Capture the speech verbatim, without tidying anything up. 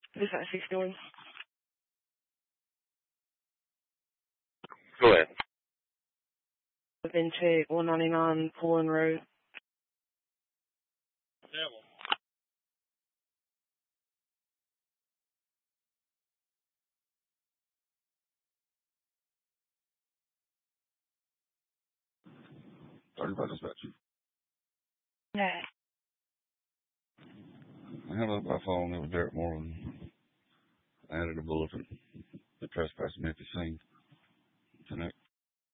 Who's that sixty-one? Go ahead. I've been to one ninety-nine Pullen Road. Yeah, well. thirty-five dispatch. Yeah. I held up my phone. It was Derek Moreland. I added a bulletin. The trespass may be seen. Connect.